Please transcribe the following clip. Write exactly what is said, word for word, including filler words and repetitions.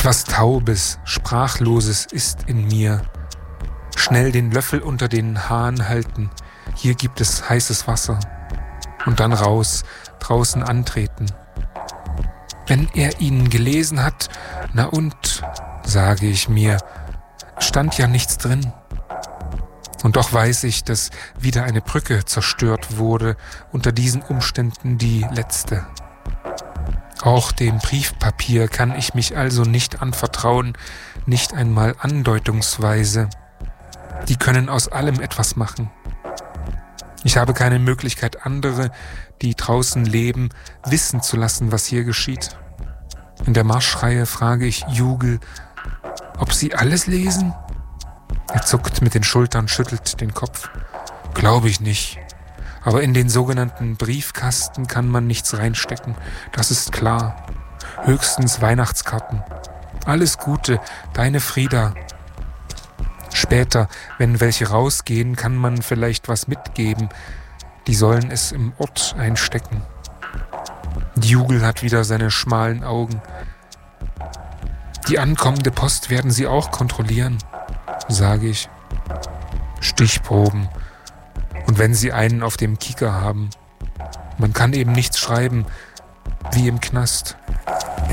Etwas Taubes, Sprachloses ist in mir. Schnell den Löffel unter den Hahn halten. Hier gibt es heißes Wasser. Und dann raus, draußen antreten. Wenn er ihn gelesen hat, na und, sage ich mir, stand ja nichts drin. Und doch weiß ich, dass wieder eine Brücke zerstört wurde, unter diesen Umständen die letzte. Auch dem Briefpapier kann ich mich also nicht anvertrauen, nicht einmal andeutungsweise. Die können aus allem etwas machen. Ich habe keine Möglichkeit, andere, die draußen leben, wissen zu lassen, was hier geschieht. In der Marschreihe frage ich Jugel, ob sie alles lesen? Er zuckt mit den Schultern, schüttelt den Kopf. Glaube ich nicht. Aber in den sogenannten Briefkasten kann man nichts reinstecken. Das ist klar. Höchstens Weihnachtskarten. Alles Gute, deine Frieda. Später, wenn welche rausgehen, kann man vielleicht was mitgeben. Die sollen es im Ort einstecken. Die Jugel hat wieder seine schmalen Augen. Die ankommende Post werden sie auch kontrollieren, sage ich. Stichproben. Und wenn sie einen auf dem Kieker haben. Man kann eben nichts schreiben, wie im Knast.